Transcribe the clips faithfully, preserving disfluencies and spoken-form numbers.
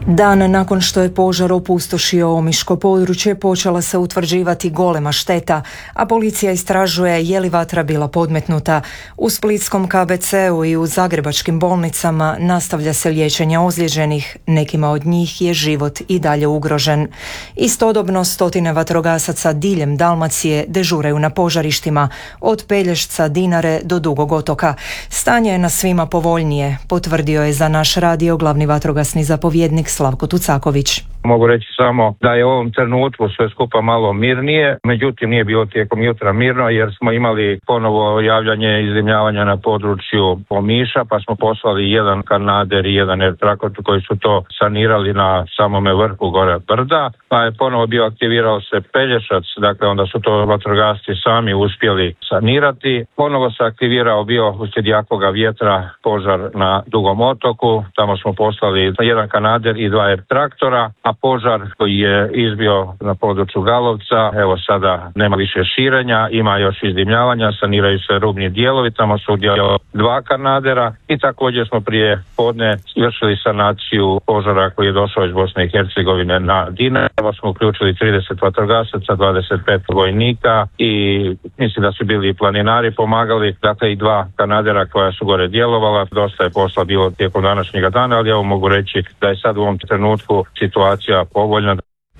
Dan nakon što je požar opustošio omiško područje, počela se utvrđivati golema šteta, a policija istražuje je li vatra bila podmetnuta. U splitskom K B C-u i u zagrebačkim bolnicama nastavlja se liječenje ozlijeđenih, nekima od njih je život i dalje ugrožen. Istodobno stotine vatrogasaca diljem Dalmacije dežuraju na požarištima, od Pelješca, Dinare do Dugog otoka. Stanje je na svima povoljnije, potvrdio je za naš radio glavni vatrogasni zapovjednik Slavko Tucaković. Mogu reći samo da je u ovom trenutku sve skupa malo mirnije, međutim nije bilo tijekom jutra mirno jer smo imali ponovo javljanje izdimljavanja na području Omiša, pa smo poslali jedan Kanader i jedan Air Tractor koji su to sanirali na samome vrhu gore brda, pa je ponovo bio aktivirao se Pelješac, dakle onda su to vatrogasci sami uspjeli sanirati. Ponovo se aktivirao bio uslijed jakoga vjetra požar na Dugom otoku, tamo smo poslali jedan Kanader i dva Air Traktora, a požar koji je izbio na području Galovca, evo sada nema više širenja, ima još izdimljavanja, saniraju se rubni dijelovi, tamo su udjelo dva Kanadera i također smo prije podne vršili sanaciju požara koji je došao iz Bosne i Hercegovine na Dinare. Evo smo uključili trideset vatrogasaca, dvadeset pet vojnika i mislim da su bili i planinari pomagali, dakle i dva Kanadera koja su gore djelovala. Dosta je posla bilo tijekom današnjega dana, ali evo mogu reći da je sad u ovom trenutku situacija povoljna.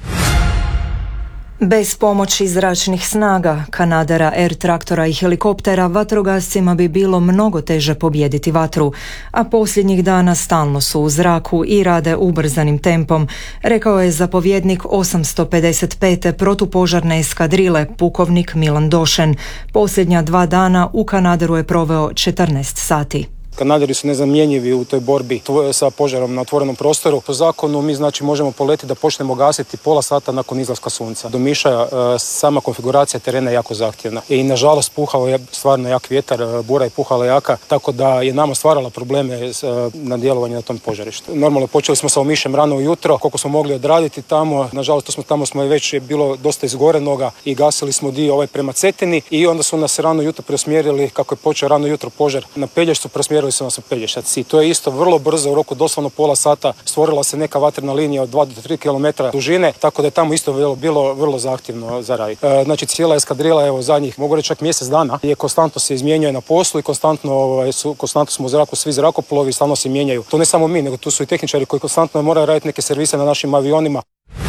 Bez pomoći zračnih snaga, Kanadera, Air Traktora i helikoptera, vatrogascima bi bilo mnogo teže pobijediti vatru, a posljednjih dana stalno su u zraku i rade ubrzanim tempom, rekao je zapovjednik osamsto pedeset pete protupožarne eskadrile, pukovnik Milan Došen. Posljednja dva dana u Kanaderu je proveo četrnaest sati. Kanaderi su nezamjenjivi u toj borbi sa požarom na otvorenom prostoru. Po zakonu mi znači možemo poletiti da počnemo gasiti pola sata nakon izlaska sunca. Do Miša sama konfiguracija terena je jako zahtjevna. I nažalost puhao je stvarno jak vjetar, bura je puhala jaka, tako da je nama stvarala probleme na djelovanje na tom požarištu. Normalno počeli smo sa Omišem rano ujutro, koliko smo mogli odraditi tamo. Nažalost to smo tamo smo već je bilo dosta izgorenoga i gasili smo dio ovaj prema Cetini i onda su nas rano jutro preusmjerili, kako je počeo rano jutro požar na Pelješcu, preusmjerili se nas u Pelješac. I to je isto vrlo brzo, u roku doslovno pola sata stvorila se neka vatrena linija od dva do tri kilometra dužine, tako da je tamo isto bilo, bilo vrlo zahtjevno za raditi. E, znači cijela eskadrila, evo zadnjih, mogu reći čak mjesec dana, je konstantno se izmjenjuje na poslu i konstantno, ovaj, su, konstantno smo u zraku, svi zrakoplovi stalno se mijenjaju. To ne samo mi, nego tu su i tehničari koji konstantno moraju raditi neke servise na našim avionima.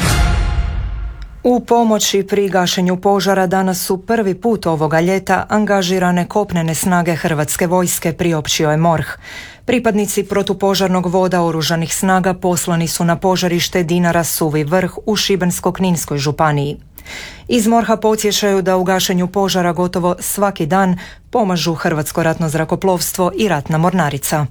U pomoći pri gašenju požara danas su prvi put ovoga ljeta angažirane kopnene snage Hrvatske vojske, priopćio je MORH. Pripadnici protupožarnog voda oružanih snaga poslani su na požarište Dinara Suvi vrh u Šibensko-kninskoj županiji. Iz MORH-a podsjećaju da u gašenju požara gotovo svaki dan pomažu Hrvatsko ratno zrakoplovstvo i ratna mornarica.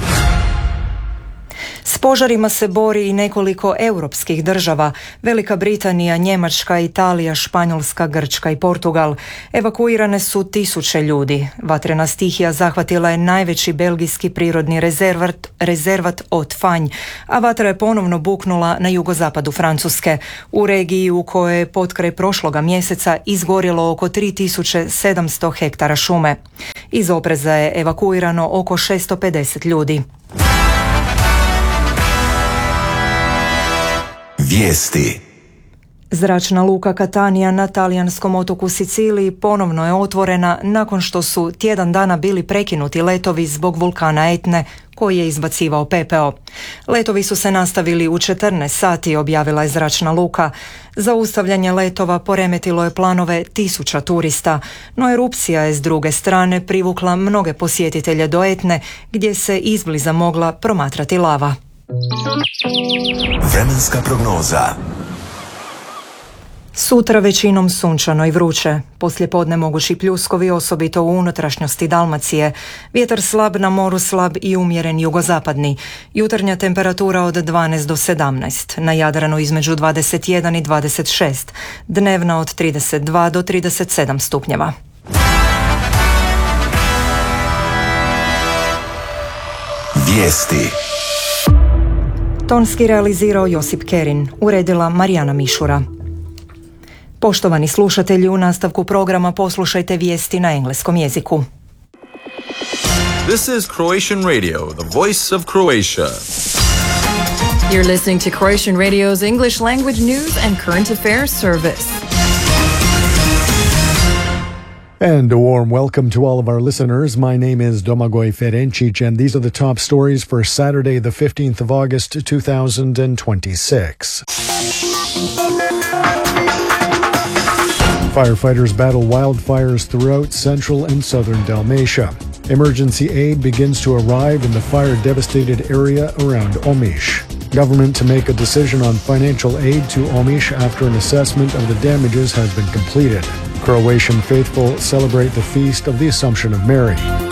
S požarima se bori i nekoliko europskih država, Velika Britanija, Njemačka, Italija, Španjolska, Grčka i Portugal. Evakuirane su tisuće ljudi. Vatrena stihija zahvatila je najveći belgijski prirodni rezervat, rezervat Haute-Fagne, a vatra je ponovno buknula na jugozapadu Francuske, u regiji u kojoj je potkraj prošloga mjeseca izgorjelo oko tri tisuće sedamsto hektara šume. Iz opreza je evakuirano oko šesto pedeset ljudi. Vijesti. Zračna luka Catania na talijanskom otoku Siciliji ponovno je otvorena nakon što su tjedan dana bili prekinuti letovi zbog vulkana Etne koji je izbacivao pepeo. Letovi su se nastavili u četrnaest sati, objavila je zračna luka. Zaustavljanje letova poremetilo je planove tisuća turista, no erupcija je s druge strane privukla mnoge posjetitelje do Etne gdje se izbliza mogla promatrati lava. Vremenska prognoza. Sutra većinom sunčano i vruće. Poslijepodne mogući pljuskovi, osobito u unutrašnjosti Dalmacije. Vjetar slab, na moru slab i umjeren jugozapadni. Jutarnja temperatura od dvanaest do sedamnaest. Na Jadranu između dvadeset jedan i dvadeset šest. Dnevna od trideset dva do trideset sedam stupnjeva. Vijesti. Tonski realizirao Josip Kerin, uredila Marijana Mišura. Poštovani slušatelji, u nastavku programa poslušajte vijesti na engleskom jeziku. This is Croatian Radio, the voice of Croatia. You're listening to Croatian Radio's English language news and current affairs service. And a warm welcome to all of our listeners. My name is Domagoj Ferencic, and these are the top stories for Saturday, the fifteenth of August, two thousand twenty-six. Firefighters battle wildfires throughout central and southern Dalmatia. Emergency aid begins to arrive in the fire-devastated area around Omiš. Government to make a decision on financial aid to Omiš after an assessment of the damages has been completed. Croatian faithful celebrate the feast of the Assumption of Mary.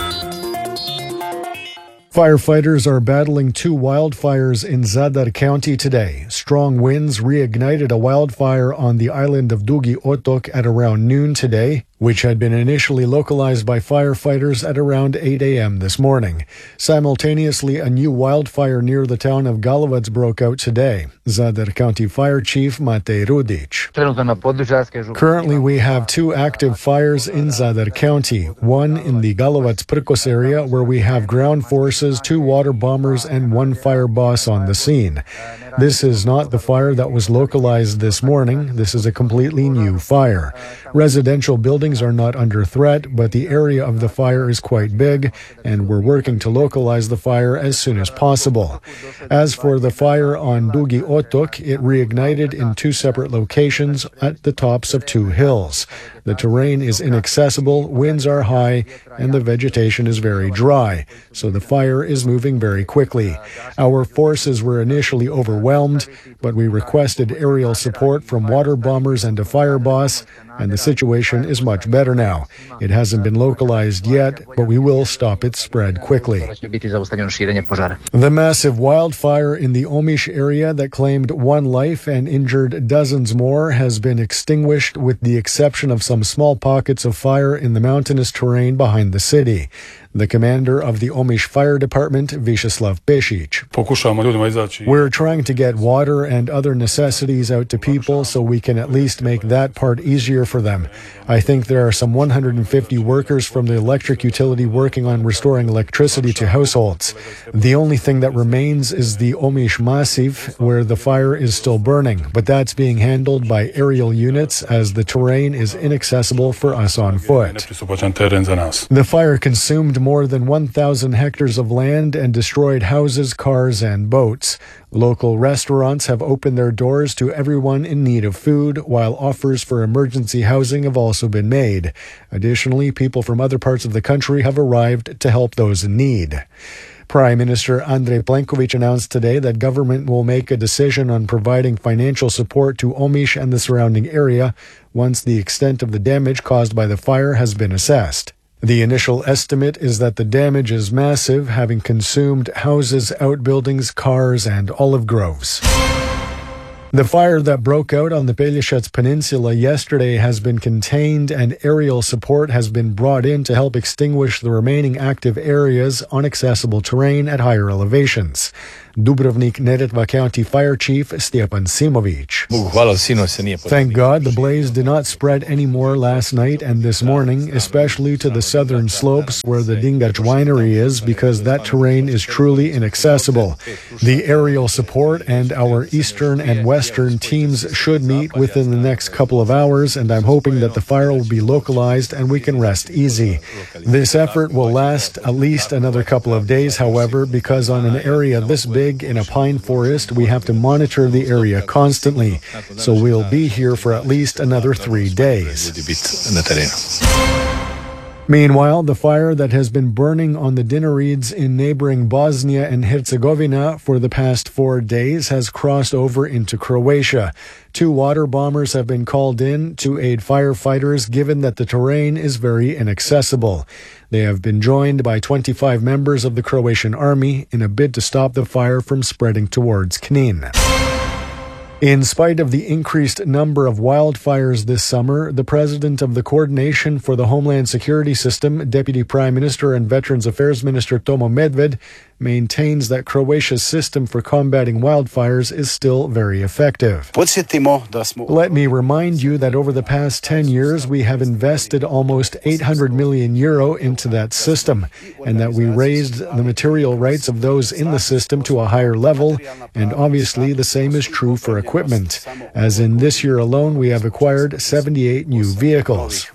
Firefighters are battling two wildfires in Zadar County today. Strong winds reignited a wildfire on the island of Dugi Otok at around noon today, which had been initially localized by firefighters at around eight a.m. this morning. Simultaneously, a new wildfire near the town of Galovac broke out today. Zadar County Fire Chief Matej Rudic. Currently, we have two active fires in Zadar County, one in the Galovac-Prkos area where we have ground forces, two water bombers, and one fire boss on the scene. This is not the fire that was localized this morning. This is a completely new fire. Residential buildings are not under threat, but the area of the fire is quite big, and we're working to localize the fire as soon as possible. As for the fire on Dugi Otok, it reignited in two separate locations at the tops of two hills. The terrain is inaccessible, winds are high, and the vegetation is very dry, so the fire is moving very quickly. Our forces were initially overwhelmed, but we requested aerial support from water bombers and a fire boss, and the situation is much better now. It hasn't been localized yet, but we will stop its spread quickly. The massive wildfire in the Omiš area that claimed one life and injured dozens more has been extinguished, with the exception of some small pockets of fire in the mountainous terrain behind the city. The commander of the Omiš Fire Department, Vyacheslav Pešić. We're trying to get water and other necessities out to people so we can at least make that part easier for them. I think there are some one hundred fifty workers from the electric utility working on restoring electricity to households. The only thing that remains is the Omiš Massiv, where the fire is still burning, but that's being handled by aerial units as the terrain is inaccessible for us on foot. The fire consumed more than one thousand hectares of land and destroyed houses, cars, and boats. Local restaurants have opened their doors to everyone in need of food, while offers for emergency housing have also been made. Additionally, people from other parts of the country have arrived to help those in need. Prime Minister Andrej Plenković announced today that government will make a decision on providing financial support to Omiš and the surrounding area once the extent of the damage caused by the fire has been assessed. The initial estimate is that the damage is massive, having consumed houses, outbuildings, cars, and olive groves. The fire that broke out on the Pelješac Peninsula yesterday has been contained, and aerial support has been brought in to help extinguish the remaining active areas on accessible terrain at higher elevations. Dubrovnik-Neretva County Fire Chief Stjepan Simović. Thank God the blaze did not spread anymore last night and this morning, especially to the southern slopes where the Dingač winery is, because that terrain is truly inaccessible. The aerial support and our eastern and western teams should meet within the next couple of hours, and I'm hoping that the fire will be localized and we can rest easy. This effort will last at least another couple of days, however, because on an area this big in a pine forest, we have to monitor the area constantly, so we'll be here for at least another three days. Meanwhile, the fire that has been burning on the Dinarids in neighboring Bosnia and Herzegovina for the past four days has crossed over into Croatia. Two water bombers have been called in to aid firefighters, given that the terrain is very inaccessible. They have been joined by twenty-five members of the Croatian army in a bid to stop the fire from spreading towards Knin. In spite of the increased number of wildfires this summer, the president of the Coordination for the Homeland Security System, Deputy Prime Minister and Veterans Affairs Minister Tomo Medved, maintains that Croatia's system for combating wildfires is still very effective. Let me remind you that over the past ten years, we have invested almost eight hundred million euro into that system, and that we raised the material rights of those in the system to a higher level, and obviously the same is true for equipment, as in this year alone we have acquired seventy-eight new vehicles.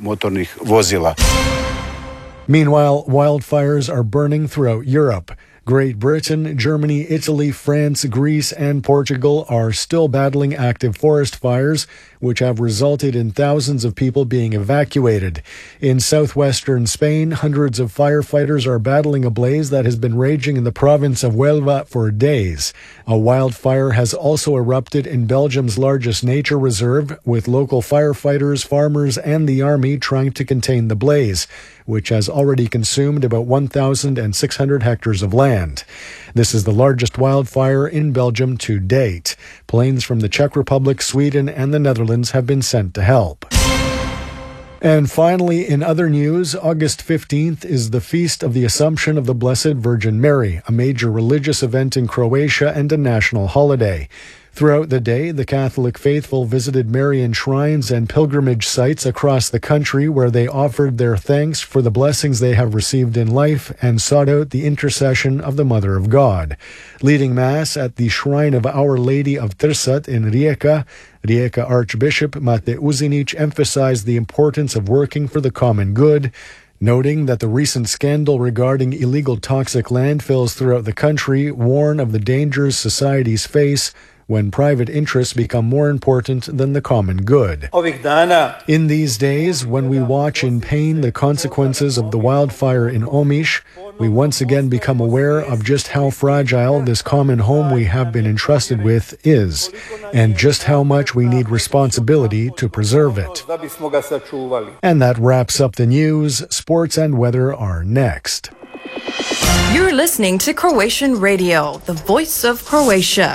Meanwhile, wildfires are burning throughout Europe. Great Britain, Germany, Italy, France, Greece, and Portugal are still battling active forest fires, which have resulted in thousands of people being evacuated. In southwestern Spain, hundreds of firefighters are battling a blaze that has been raging in the province of Huelva for days. A wildfire has also erupted in Belgium's largest nature reserve, with local firefighters, farmers, and the army trying to contain the blaze, which has already consumed about one thousand six hundred hectares of land. This is the largest wildfire in Belgium to date. Planes from the Czech Republic, Sweden, and the Netherlands have been sent to help. And finally, in other news, August fifteenth is the Feast of the Assumption of the Blessed Virgin Mary, a major religious event in Croatia and a national holiday. Throughout the day, the Catholic faithful visited Marian shrines and pilgrimage sites across the country where they offered their thanks for the blessings they have received in life and sought out the intercession of the Mother of God. Leading Mass at the Shrine of Our Lady of Trsat in Rijeka, Rijeka Archbishop Mate Uzinic emphasized the importance of working for the common good, noting that the recent scandal regarding illegal toxic landfills throughout the country warn of the dangers societies face when private interests become more important than the common good. In these days, when we watch in pain the consequences of the wildfire in Omiš, we once again become aware of just how fragile this common home we have been entrusted with is, and just how much we need responsibility to preserve it. And that wraps up the news. Sports and weather are next. You're listening to Croatian Radio, the voice of Croatia.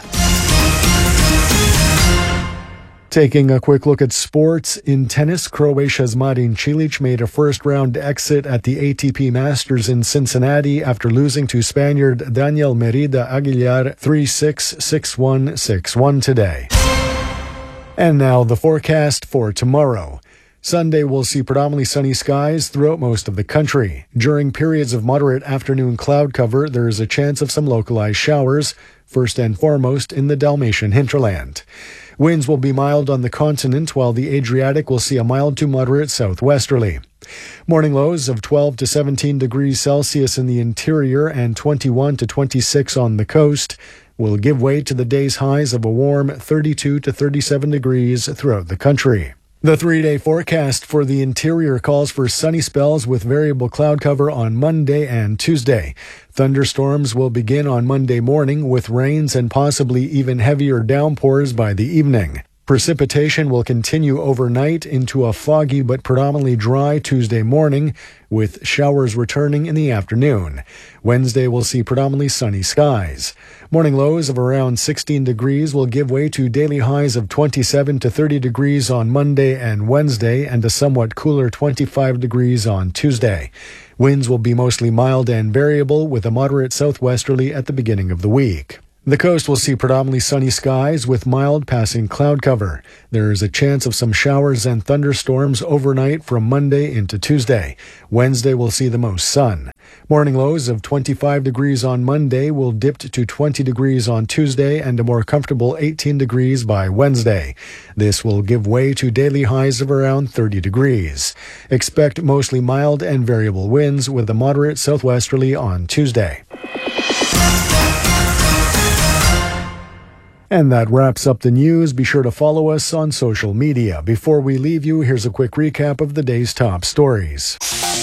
Taking a quick look at sports, in tennis, Croatia's Marin Cilic made a first-round exit at the A T P Masters in Cincinnati after losing to Spaniard Daniel Merida Aguilar three six, six one, six one today. And now the forecast for tomorrow. Sunday will see predominantly sunny skies throughout most of the country. During periods of moderate afternoon cloud cover, there is a chance of some localized showers, first and foremost in the Dalmatian hinterland. Winds will be mild on the continent, while the Adriatic will see a mild to moderate southwesterly. Morning lows of twelve to seventeen degrees Celsius in the interior and twenty-one to twenty-six on the coast will give way to the day's highs of a warm thirty-two to thirty-seven degrees throughout the country. The three-day forecast for the interior calls for sunny spells with variable cloud cover on Monday and Tuesday. Thunderstorms will begin on Monday morning with rains and possibly even heavier downpours by the evening. Precipitation will continue overnight into a foggy but predominantly dry Tuesday morning, with showers returning in the afternoon. Wednesday will see predominantly sunny skies. Morning lows of around sixteen degrees will give way to daily highs of twenty-seven to thirty degrees on Monday and Wednesday, and a somewhat cooler twenty-five degrees on Tuesday. Winds will be mostly mild and variable, with a moderate southwesterly at the beginning of the week. The coast will see predominantly sunny skies with mild passing cloud cover. There is a chance of some showers and thunderstorms overnight from Monday into Tuesday. Wednesday will see the most sun. Morning lows of twenty-five degrees on Monday will dip to twenty degrees on Tuesday and a more comfortable eighteen degrees by Wednesday. This will give way to daily highs of around thirty degrees. Expect mostly mild and variable winds with a moderate southwesterly on Tuesday. And that wraps up the news. Be sure to follow us on social media. Before we leave you, here's a quick recap of the day's top stories.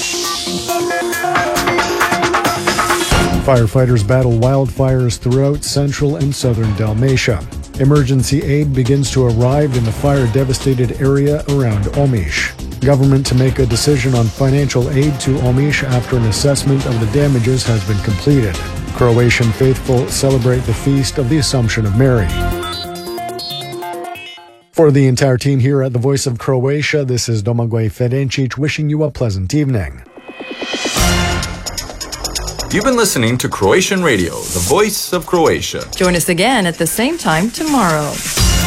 Firefighters battle wildfires throughout central and southern Dalmatia. Emergency aid begins to arrive in the fire-devastated area around Omiš. Government to make a decision on financial aid to Omiš after an assessment of the damages has been completed. Croatian faithful celebrate the Feast of the Assumption of Mary. For the entire team here at the Voice of Croatia, this is Domagoj Ferencic wishing you a pleasant evening. You've been listening to Croatian Radio, the voice of Croatia. Join us again at the same time tomorrow.